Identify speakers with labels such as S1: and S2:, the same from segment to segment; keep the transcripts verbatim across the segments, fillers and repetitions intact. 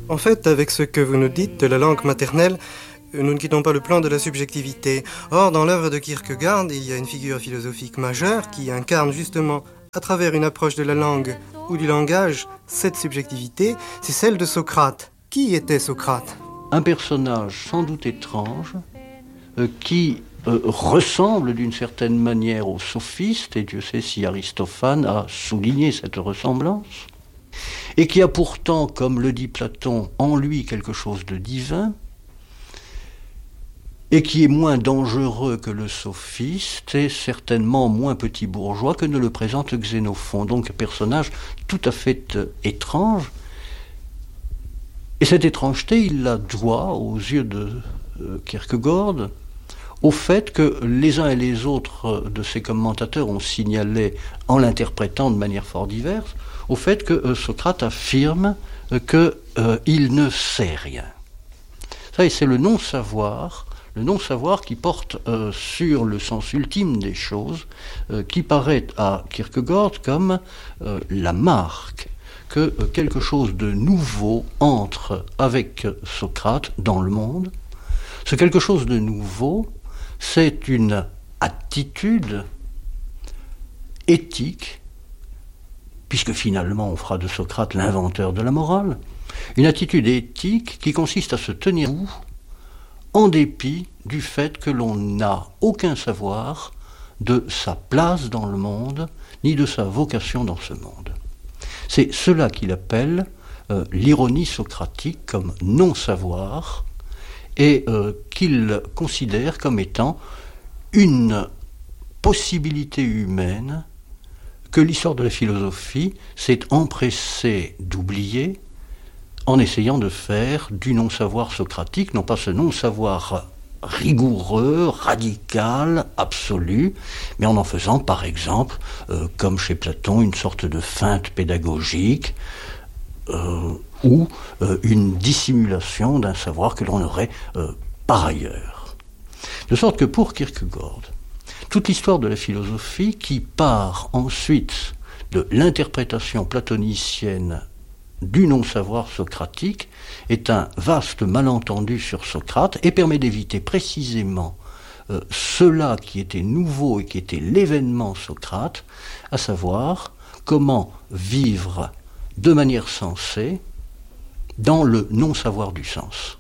S1: En fait, avec ce que vous nous dites de la langue maternelle, nous ne quittons pas le plan de la subjectivité. Or, dans l'œuvre de Kierkegaard, il y a une figure philosophique majeure qui incarne justement, à travers une approche de la langue ou du langage, cette subjectivité, c'est celle de Socrate. Qui était Socrate ?
S2: Un personnage sans doute étrange, euh, qui euh, ressemble d'une certaine manière aux sophistes, et Dieu sait si Aristophane a souligné cette ressemblance, et qui a pourtant, comme le dit Platon, en lui quelque chose de divin, et qui est moins dangereux que le sophiste, et certainement moins petit bourgeois que ne le présente Xénophon. Donc un personnage tout à fait euh, étrange. Et cette étrangeté, il la doit, aux yeux de euh, Kierkegaard, au fait que les uns et les autres de ses commentateurs ont signalé, en l'interprétant de manière fort diverse, au fait que euh, Socrate affirme euh, qu'il euh, ne sait rien. Ça, et c'est le non-savoir, le non-savoir qui porte euh, sur le sens ultime des choses, euh, qui paraît à Kierkegaard comme euh, la marque que euh, quelque chose de nouveau entre avec Socrate dans le monde. Ce quelque chose de nouveau, c'est une attitude éthique, puisque finalement on fera de Socrate l'inventeur de la morale, une attitude éthique qui consiste à se tenir debout en dépit du fait que l'on n'a aucun savoir de sa place dans le monde, ni de sa vocation dans ce monde. C'est cela qu'il appelle euh, l'ironie socratique comme non-savoir, et euh, qu'il considère comme étant une possibilité humaine que l'histoire de la philosophie s'est empressée d'oublier en essayant de faire du non-savoir socratique, non pas ce non-savoir rigoureux, radical, absolu, mais en en faisant par exemple, euh, comme chez Platon, une sorte de feinte pédagogique, euh, ou euh, une dissimulation d'un savoir que l'on aurait euh, par ailleurs. De sorte que pour Kierkegaard, toute l'histoire de la philosophie qui part ensuite de l'interprétation platonicienne du non-savoir socratique est un vaste malentendu sur Socrate et permet d'éviter précisément euh, cela qui était nouveau et qui était l'événement Socrate, à savoir comment vivre de manière sensée dans le non-savoir du sens.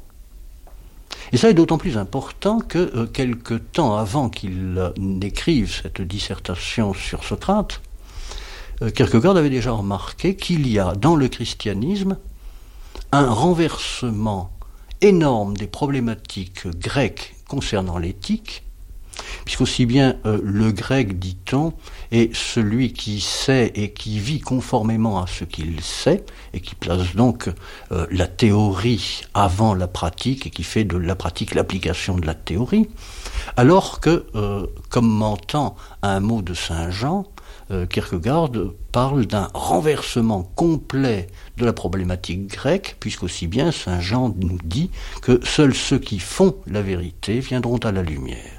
S2: Et ça est d'autant plus important que euh, quelque temps avant qu'il euh, n'écrive cette dissertation sur Socrate, euh, Kierkegaard avait déjà remarqué qu'il y a dans le christianisme un renversement énorme des problématiques grecques concernant l'éthique, puisqu'aussi bien euh, le grec, dit-on, est celui qui sait et qui vit conformément à ce qu'il sait, et qui place donc euh, la théorie avant la pratique, et qui fait de la pratique l'application de la théorie, alors que, euh, commentant un mot de Saint Jean, euh, Kierkegaard parle d'un renversement complet de la problématique grecque, puisqu'aussi bien Saint Jean nous dit que seuls ceux qui font la vérité viendront à la lumière.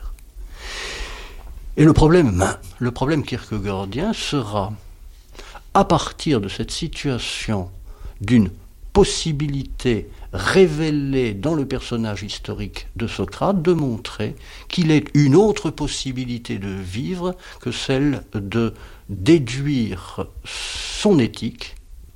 S2: Et le problème, le problème kierkegaardien sera, à partir de cette situation d'une possibilité révélée dans le personnage historique de Socrate, de montrer qu'il est une autre possibilité de vivre que celle de déduire son éthique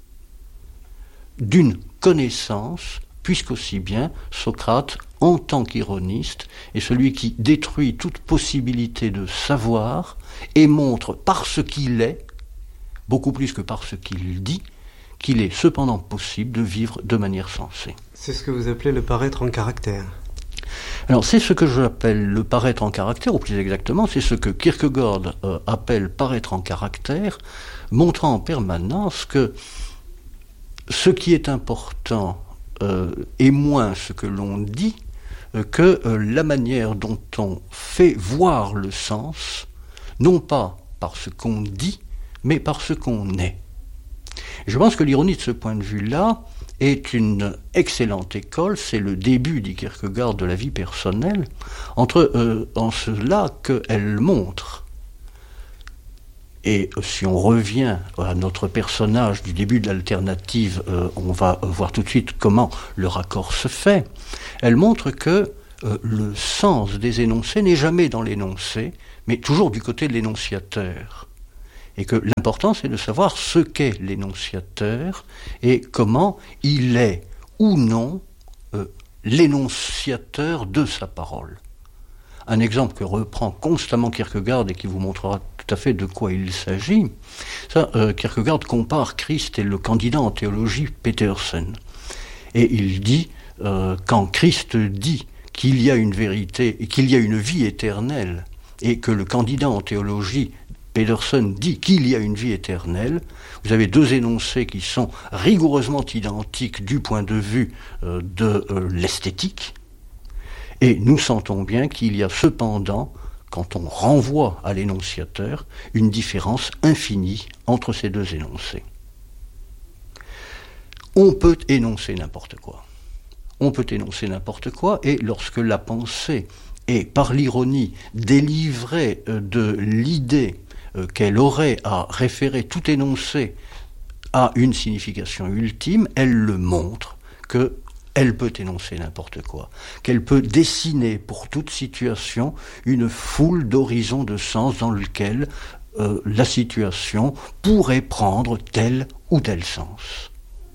S2: d'une connaissance, puisqu'aussi bien Socrate, en tant qu'ironiste, est celui qui détruit toute possibilité de savoir et montre par ce qu'il est, beaucoup plus que par ce qu'il dit, qu'il est cependant possible de vivre de manière sensée.
S1: C'est ce que vous appelez le paraître en caractère.
S2: Alors c'est ce que j'appelle le paraître en caractère, ou plus exactement, c'est ce que Kierkegaard euh, appelle paraître en caractère, montrant en permanence que ce qui est important euh, est moins ce que l'on dit euh, que euh, la manière dont on fait voir le sens, non pas par ce qu'on dit, mais par ce qu'on est. Je pense que l'ironie de ce point de vue-là est une excellente école, c'est le début, dit Kierkegaard, de la vie personnelle, entre, euh, en cela qu'elle montre Et si on revient à notre personnage du début de l'alternative, euh, on va voir tout de suite comment le raccord se fait. Elle montre que euh, le sens des énoncés n'est jamais dans l'énoncé, mais toujours du côté de l'énonciateur. Et que l'important, c'est de savoir ce qu'est l'énonciateur et comment il est ou non euh, l'énonciateur de sa parole. Un exemple que reprend constamment Kierkegaard et qui vous montrera tout à fait de quoi il s'agit, ça, euh, Kierkegaard compare Christ et le candidat en théologie Petersen. Et il dit, euh, quand Christ dit qu'il y a une vérité et qu'il y a une vie éternelle, et que le candidat en théologie Petersen dit qu'il y a une vie éternelle, vous avez deux énoncés qui sont rigoureusement identiques du point de vue euh, de euh, l'esthétique, et nous sentons bien qu'il y a cependant, quand on renvoie à l'énonciateur, une différence infinie entre ces deux énoncés. On peut énoncer n'importe quoi. On peut énoncer n'importe quoi, et lorsque la pensée est, par l'ironie, délivrée de l'idée qu'elle aurait à référer tout énoncé à une signification ultime, elle le montre que elle peut énoncer n'importe quoi, qu'elle peut dessiner pour toute situation une foule d'horizons de sens dans lequel euh, la situation pourrait prendre tel ou tel sens.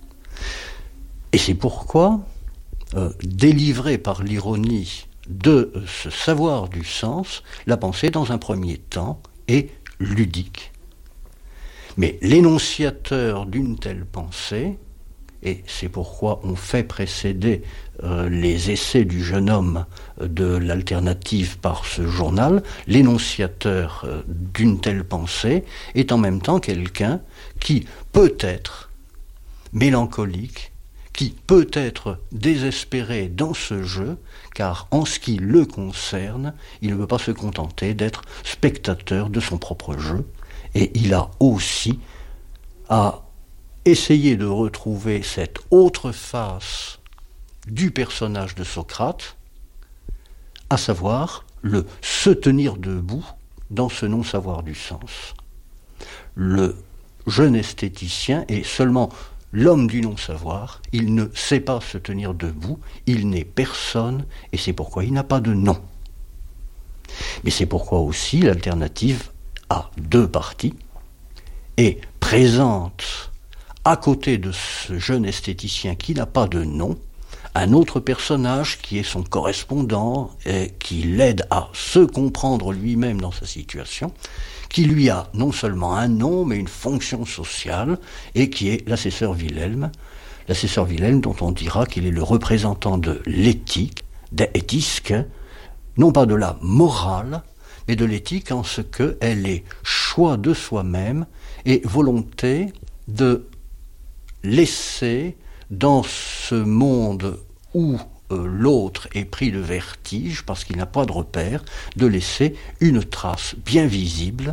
S2: Et c'est pourquoi, euh, délivrée par l'ironie de euh, ce savoir du sens, la pensée, dans un premier temps, est ludique. Mais l'énonciateur d'une telle pensée, et c'est pourquoi on fait précéder euh, les essais du jeune homme euh, de l'alternative par ce journal, l'énonciateur euh, d'une telle pensée est en même temps quelqu'un qui peut être mélancolique, qui peut être désespéré dans ce jeu, car en ce qui le concerne, il ne peut pas se contenter d'être spectateur de son propre jeu, et il a aussi à essayer de retrouver cette autre face du personnage de Socrate, à savoir le se tenir debout dans ce non-savoir du sens. Le jeune esthéticien est seulement l'homme du non-savoir, il ne sait pas se tenir debout, il n'est personne, et c'est pourquoi il n'a pas de nom. Mais c'est pourquoi aussi l'alternative a deux parties, et présente à côté de ce jeune esthéticien qui n'a pas de nom, un autre personnage qui est son correspondant et qui l'aide à se comprendre lui-même dans sa situation, qui lui a non seulement un nom, mais une fonction sociale, et qui est l'assesseur Wilhelm. L'assesseur Wilhelm dont on dira qu'il est le représentant de l'éthique, des éthiques, non pas de la morale, mais de l'éthique en ce qu'elle est choix de soi-même et volonté de laisser dans ce monde où euh, l'autre est pris de vertige parce qu'il n'a pas de repère, de laisser une trace bien visible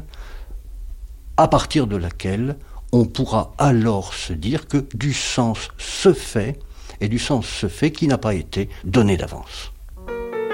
S2: à partir de laquelle on pourra alors se dire que du sens se fait, et du sens se fait qui n'a pas été donné d'avance.